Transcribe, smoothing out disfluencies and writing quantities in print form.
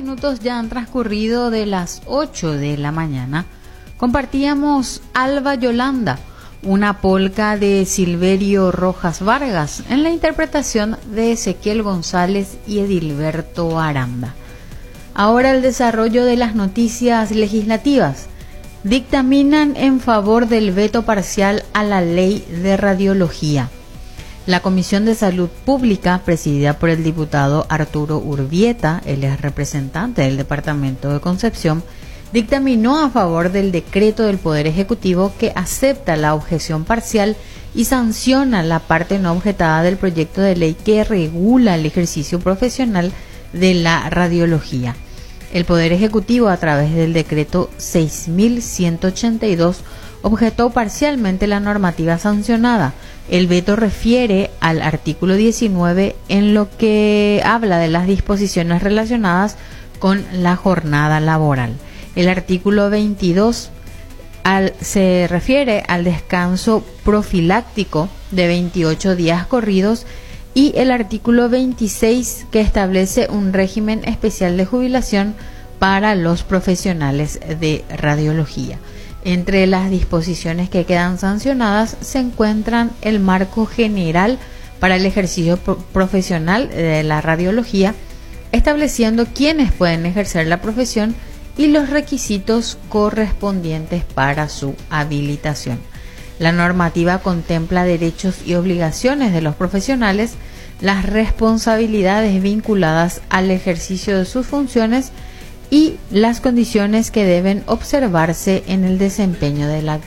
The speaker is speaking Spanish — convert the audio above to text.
minutos ya han transcurrido de las 8 de la mañana. Compartíamos Alba Yolanda, una polca de Silverio Rojas Vargas, en la interpretación de Ezequiel González y Edilberto Aranda. Ahora el desarrollo de las noticias legislativas. Dictaminan en favor del veto parcial a la ley de radiología. La Comisión de Salud Pública, presidida por el diputado Arturo Urbieta, él es representante del Departamento de Concepción, dictaminó a favor del decreto del Poder Ejecutivo que acepta la objeción parcial y sanciona la parte no objetada del proyecto de ley que regula el ejercicio profesional de la radiología. El Poder Ejecutivo, a través del decreto 6.182, objetó parcialmente la normativa sancionada. El veto refiere al artículo 19 en lo que habla de las disposiciones relacionadas con la jornada laboral. El artículo 22 se refiere al descanso profiláctico de 28 días corridos y el artículo 26 que establece un régimen especial de jubilación para los profesionales de radiología. Entre las disposiciones que quedan sancionadas se encuentran el marco general para el ejercicio profesional de la radiología, estableciendo quiénes pueden ejercer la profesión y los requisitos correspondientes para su habilitación. La normativa contempla derechos y obligaciones de los profesionales, las responsabilidades vinculadas al ejercicio de sus funciones y las condiciones que deben observarse en el desempeño de la